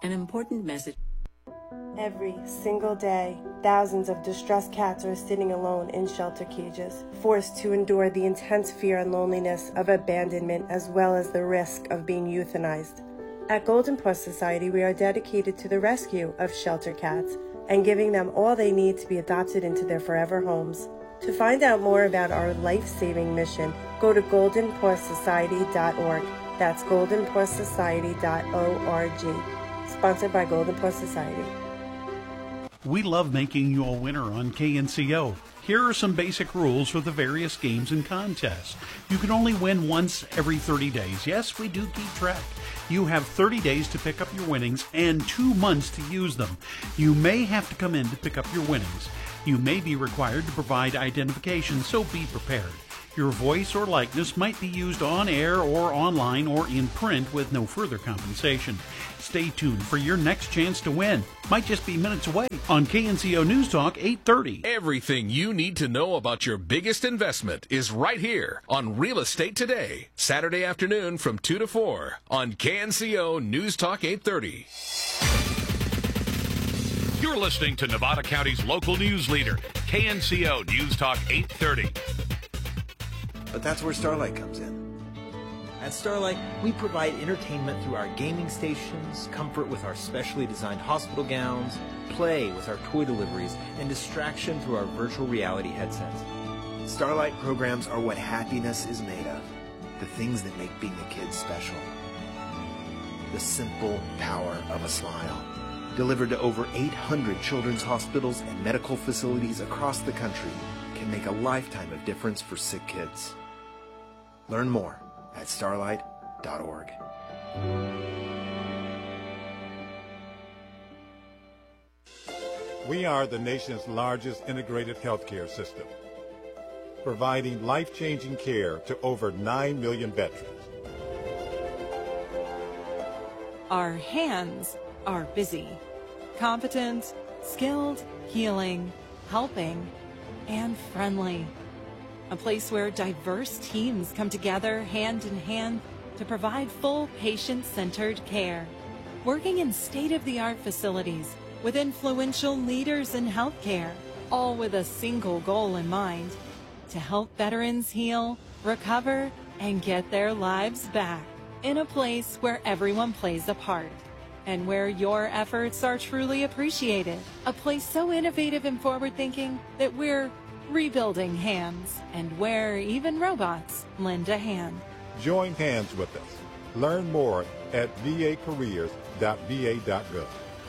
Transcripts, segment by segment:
An important message. Every single day, thousands of distressed cats are sitting alone in shelter cages, forced to endure the intense fear and loneliness of abandonment as well as the risk of being euthanized. At Golden Paw Society, we are dedicated to the rescue of shelter cats and giving them all they need to be adopted into their forever homes. To find out more about our life-saving mission, go to goldenpawsociety.org. That's goldenpawsociety.org. Sponsored by Golden Paw Society. We love making you a winner on KNCO. Here are some basic rules for the various games and contests. You can only win once every 30 days. Yes, we do keep track. You have 30 days to pick up your winnings and 2 months to use them. You may have to come in to pick up your winnings. You may be required to provide identification, so be prepared. Your voice or likeness might be used on air or online or in print with no further compensation. Stay tuned for your next chance to win. Might just be minutes away on KNCO News Talk 830. Everything you need to know about your biggest investment is right here on Real Estate Today, Saturday afternoon from 2 to 4 on KNCO News Talk 830. You're listening to Nevada County's local news leader, KNCO News Talk 830. But that's where Starlight comes in. At Starlight, we provide entertainment through our gaming stations, comfort with our specially designed hospital gowns, play with our toy deliveries, and distraction through our virtual reality headsets. Starlight programs are what happiness is made of. The things that make being a kid special. The simple power of a smile. Delivered to over 800 children's hospitals and medical facilities across the country, can make a lifetime of difference for sick kids. Learn more at starlight.org. We are the nation's largest integrated healthcare system, providing life-changing care to over 9 million veterans. Our hands are busy, competent, skilled, healing, helping, and friendly. A place where diverse teams come together hand in hand to provide full patient-centered care. Working in state-of-the-art facilities with influential leaders in healthcare, all with a single goal in mind: to help veterans heal, recover, and get their lives back in a place where everyone plays a part and where your efforts are truly appreciated. A place so innovative and forward-thinking that we're rebuilding hands, and where even robots lend a hand. Join hands with us. Learn more at vacareers.va.gov.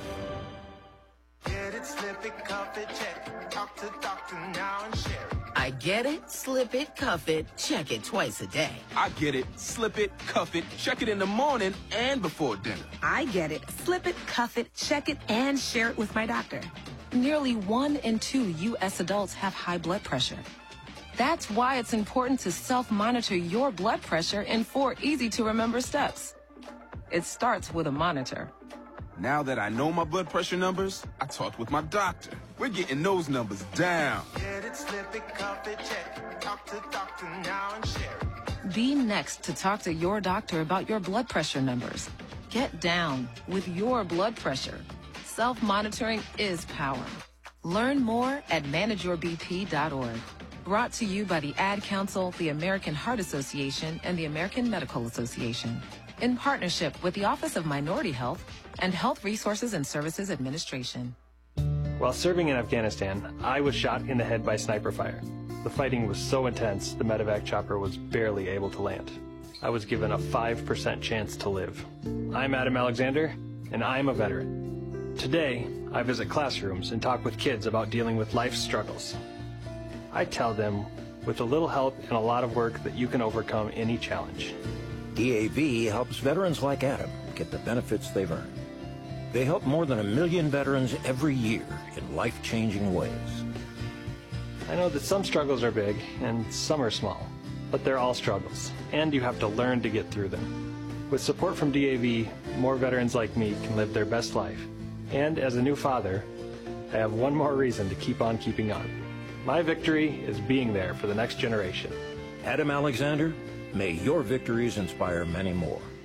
Get it, slip it, cuff it, check it. Talk to doctor now and share it. I get it, slip it, cuff it, check it twice a day. I get it, slip it, cuff it, check it in the morning and before dinner. I get it, slip it, cuff it, check it, and share it with my doctor. Nearly 1 in 2 U.S. adults have high blood pressure. That's why it's important to self-monitor your blood pressure in 4 easy-to-remember steps. It starts with a monitor. Now that I know my blood pressure numbers, I talked with my doctor. We're getting those numbers down. Get it, slip it, cuff it, check it. Talk to doctor now and share it. Be next to talk to your doctor about your blood pressure numbers. Get down with your blood pressure. Self-monitoring is power. Learn more at manageyourbp.org. Brought to you by the Ad Council, the American Heart Association, and the American Medical Association, in partnership with the Office of Minority Health and Health Resources and Services Administration. While serving in Afghanistan, I was shot in the head by sniper fire. The fighting was so intense, the medevac chopper was barely able to land. I was given a 5% chance to live. I'm Adam Alexander, and I'm a veteran. Today, I visit classrooms and talk with kids about dealing with life's struggles. I tell them, with a little help and a lot of work, that you can overcome any challenge. DAV helps veterans like Adam get the benefits they've earned. They help more than 1 million veterans every year in life-changing ways. I know that some struggles are big and some are small, but they're all struggles, and you have to learn to get through them. With support from DAV, more veterans like me can live their best life. And as a new father, I have one more reason to keep on keeping on. My victory is being there for the next generation. Adam Alexander, may your victories inspire many more.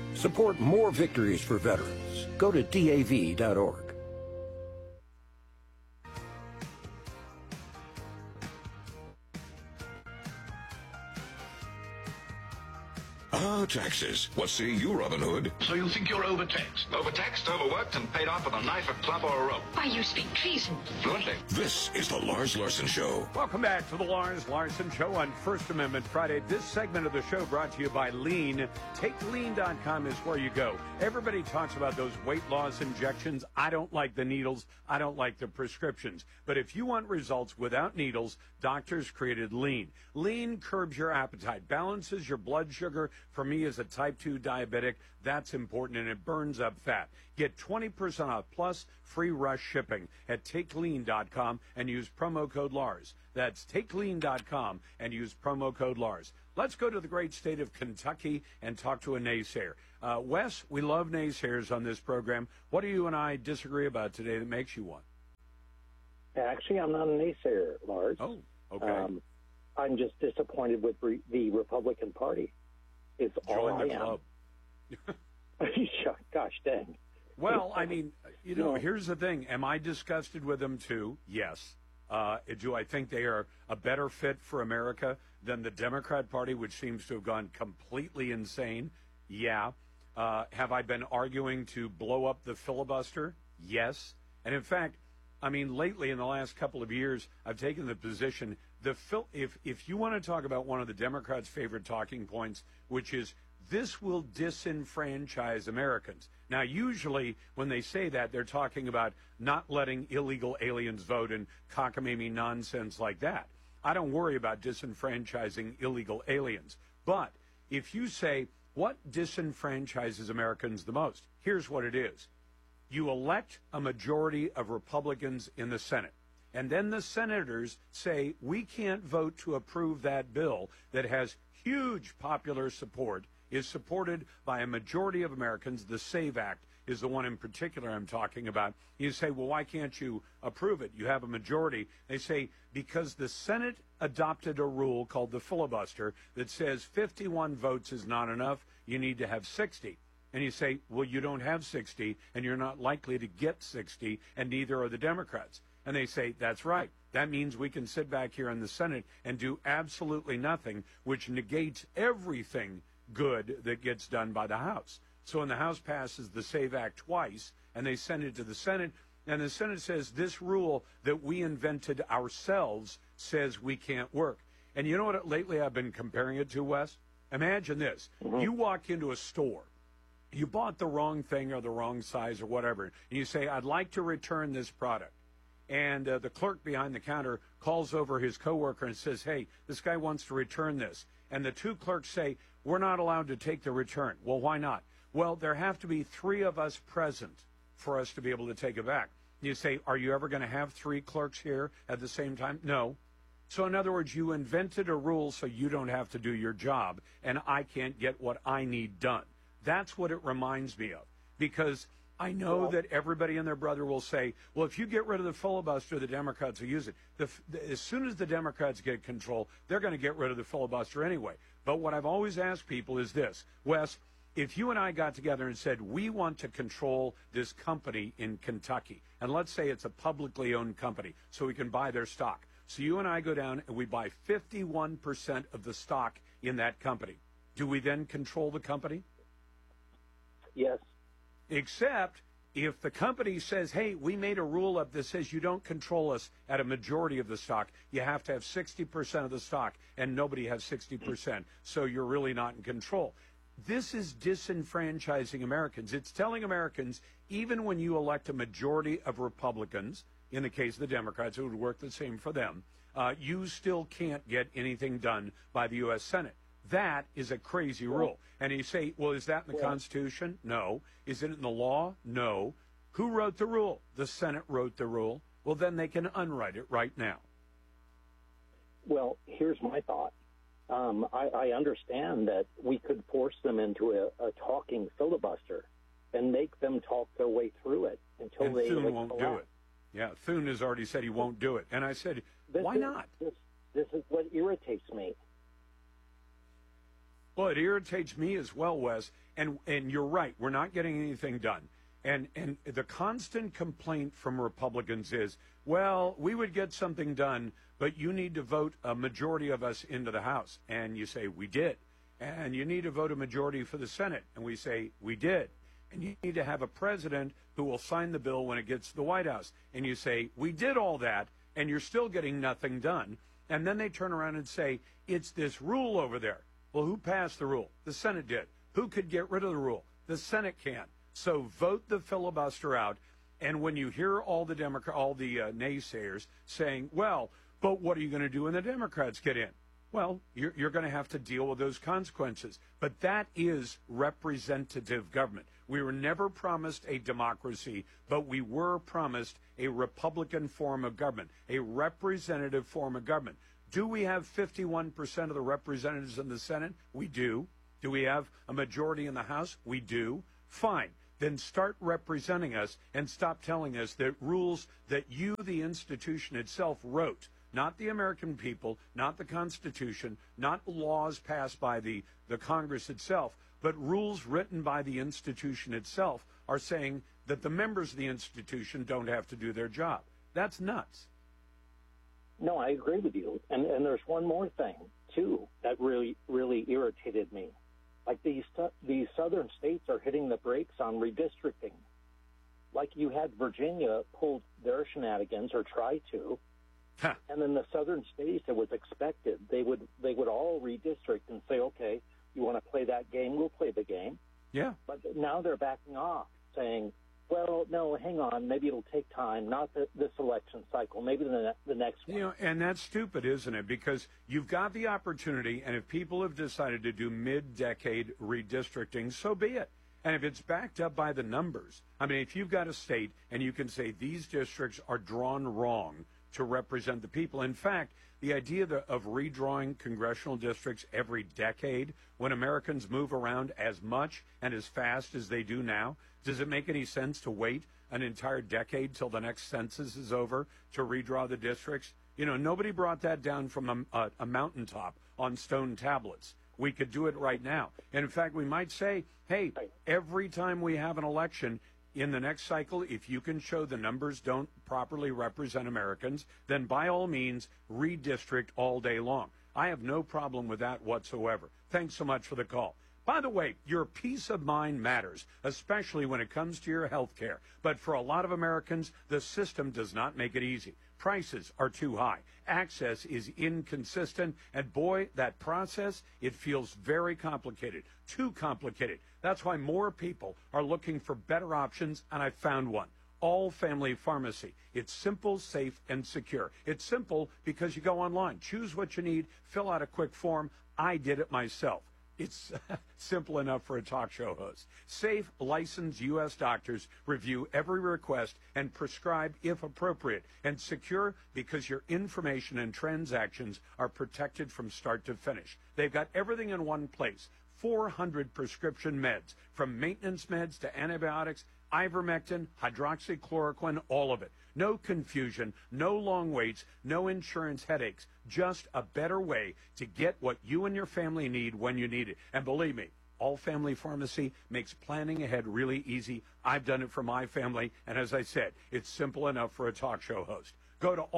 Support more victories for veterans. Go to DAV.org. Ah, taxes. What say you, Robin Hood? So you think you're overtaxed? Overtaxed, overworked, and paid off with a knife, a club, or a rope. Why, you speak treason. Fluently. This is the Lars Larson Show. Welcome back to the Lars Larson Show on First Amendment Friday. This segment of the show brought to you by Lean. TakeLean.com is where you go. Everybody talks about those weight loss injections. I don't like the needles. I don't like the prescriptions. But if you want results without needles, doctors created Lean. Lean curbs your appetite, balances your blood sugar. For me, as a type 2 diabetic, that's important, and it burns up fat. Get 20% off plus free rush shipping at TakeLean.com and use promo code Lars. That's TakeLean.com and use promo code Lars. Let's go to the great state of Kentucky and talk to a naysayer. Wes, we love naysayers on this program. What do you and I disagree about today that makes you one? Actually, I'm not a naysayer, Lars. Oh, okay. I'm just disappointed with the Republican Party. It's all I am. Gosh dang. Well, I mean, here's the thing. Am I disgusted with them too? Yes. Do I think they are a better fit for America than the Democrat Party, which seems to have gone completely insane? Yeah. Have I been arguing to blow up the filibuster? Yes. And in fact, I mean, lately in the last couple of years, I've taken the position if you want to talk about one of the Democrats' favorite talking points, which is this will disenfranchise Americans. Now, usually when they say that, they're talking about not letting illegal aliens vote and cockamamie nonsense like that. I don't worry about disenfranchising illegal aliens. But if you say what disenfranchises Americans the most, here's what it is. You elect a majority of Republicans in the Senate. And then the senators say, we can't vote to approve that bill that has huge popular support, is supported by a majority of Americans. The SAVE Act is the one in particular I'm talking about. You say, well, why can't you approve it? You have a majority. They say, because the Senate adopted a rule called the filibuster that says 51 votes is not enough. You need to have 60. And you say, well, you don't have 60, and you're not likely to get 60, and neither are the Democrats. And they say, that's right. That means we can sit back here in the Senate and do absolutely nothing, which negates everything good that gets done by the House. So when the House passes the SAVE Act twice, and they send it to the Senate, and the Senate says this rule that we invented ourselves says we can't work. And you know what lately I've been comparing it to, Wes? Imagine this. You walk into a store. You bought the wrong thing or the wrong size or whatever, and you say, I'd like to return this product. And the clerk behind the counter calls over his coworker and says, hey, this guy wants to return this. And the two clerks say, we're not allowed to take the return. Well, why not? Well, there have to be 3 of us present for us to be able to take it back. You say, are you ever going to have 3 clerks here at the same time? No. So in other words, you invented a rule so you don't have to do your job, and I can't get what I need done. That's what it reminds me of, because I know that everybody and their brother will say, well, if you get rid of the filibuster, the Democrats will use it. As soon as the Democrats get control, they're going to get rid of the filibuster anyway. But what I've always asked people is this, Wes, if you and I got together and said, we want to control this company in Kentucky, and let's say it's a publicly owned company, so we can buy their stock. So you and I go down and we buy 51% of the stock in that company. Do we then control the company? Yes. Except if the company says, hey, we made a rule up that says you don't control us at a majority of the stock. You have to have 60% of the stock, and nobody has 60%. So you're really not in control. This is disenfranchising Americans. It's telling Americans, even when you elect a majority of Republicans, in the case of the Democrats, it would work the same for them, you still can't get anything done by the U.S. Senate. That is a crazy rule. And you say, well, is that in the Constitution? No. Is it in the law? No. Who wrote the rule? The Senate wrote the rule. Well, then they can unwrite it right now. Well, here's my thought. I understand that we could force them into a talking filibuster and make them talk their way through it until and they Thune won't do it. Yeah, Thune has already said he won't do it. And I said, why not? This is what irritates me. Well, it irritates me as well, Wes. And you're right. We're not getting anything done. And the constant complaint from Republicans is, well, we would get something done, but you need to vote a majority of us into the House. And you say, we did. And you need to vote a majority for the Senate. And we say, we did. And you need to have a president who will sign the bill when it gets to the White House. And you say, we did all that, and you're still getting nothing done. And then they turn around and say, it's this rule over there. Well, who passed the rule? The Senate did. Who could get rid of the rule? The Senate can. So vote the filibuster out. And when you hear all the naysayers saying, well, but what are you going to do when the Democrats get in? Well, you're going to have to deal with those consequences. But that is representative government. We were never promised a democracy, but we were promised a Republican form of government, a representative form of government. Do we have 51% of the representatives in the Senate? We do. Do we have a majority in the House? We do. Fine. Then start representing us and stop telling us that rules that you, the institution itself, wrote, not the American people, not the Constitution, not laws passed by the Congress itself, but rules written by the institution itself are saying that the members of the institution don't have to do their job. That's nuts. No, I agree with you. And there's one more thing, too, that really, really irritated me. Like these southern states are hitting the brakes on redistricting. Like you had Virginia pull their shenanigans or try to. And then the southern states, it was expected, they would all redistrict and say, okay, you want to play that game, we'll play the game. Yeah. But now they're backing off, saying, well, no, hang on, maybe it'll take time, not this election cycle, maybe the next one. You know, and that's stupid, isn't it? Because you've got the opportunity, and if people have decided to do mid-decade redistricting, so be it. And if it's backed up by the numbers, I mean, if you've got a state and you can say these districts are drawn wrong to represent the people. In fact, the idea of redrawing congressional districts every decade when Americans move around as much and as fast as they do now, does it make any sense to wait an entire decade till the next census is over to redraw the districts? You know, nobody brought that down from a mountaintop on stone tablets. We could do it right now. And in fact, we might say, hey, every time we have an election, in the next cycle, if you can show the numbers don't properly represent Americans, then by all means, redistrict all day long. I have no problem with that whatsoever. Thanks so much for the call. By the way, your peace of mind matters, especially when it comes to your health care. But for a lot of Americans, the system does not make it easy. Prices are too high. Access is inconsistent. And boy, that process, it feels very complicated, too complicated. That's why more people are looking for better options, and I found one. All Family Pharmacy. It's simple, safe, and secure. It's simple because you go online, choose what you need, fill out a quick form. I did it myself. It's simple enough for a talk show host. Safe, licensed U.S. doctors review every request and prescribe if appropriate. And secure because your information and transactions are protected from start to finish. They've got everything in one place. 400 prescription meds, from maintenance meds to antibiotics, ivermectin, hydroxychloroquine, all of it. No confusion, no long waits, no insurance headaches. Just a better way to get what you and your family need when you need it. And believe me, All Family Pharmacy makes planning ahead really easy. I've done it for my family, and as I said, it's simple enough for a talk show host. Go to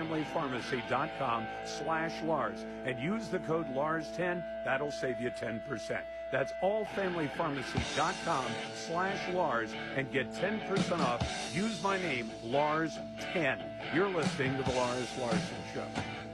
allfamilypharmacy.com/Lars and use the code LARS10. That'll save you 10%. That's allfamilypharmacy.com/Lars and get 10% off. Use my name, Lars10. You're listening to the Lars Larson Show.